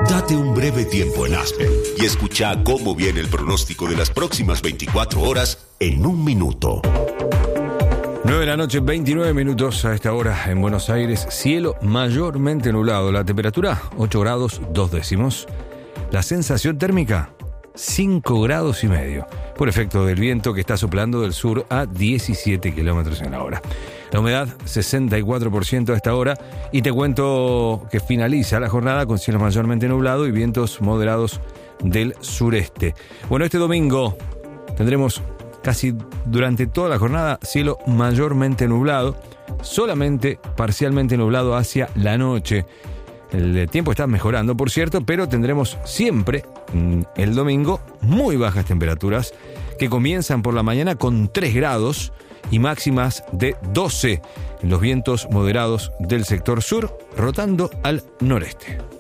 Date un breve tiempo en Aspen y escucha cómo viene el pronóstico de las próximas 24 horas en un minuto. 9 de la noche, 29 minutos a esta hora en Buenos Aires. Cielo mayormente nublado. La temperatura, 8 grados 2 décimos. La sensación térmica, 5 grados y medio. Por efecto del viento que está soplando del sur a 17 kilómetros en la hora. La humedad, 64% a esta hora. Y te cuento que finaliza la jornada con cielo mayormente nublado y vientos moderados del sureste. Bueno, este domingo tendremos casi durante toda la jornada cielo mayormente nublado, solamente parcialmente nublado hacia la noche. El tiempo está mejorando, por cierto, pero tendremos siempre el domingo muy bajas temperaturas que comienzan por la mañana con 3 grados y máximas de 12. Los vientos moderados del sector sur rotando al noreste.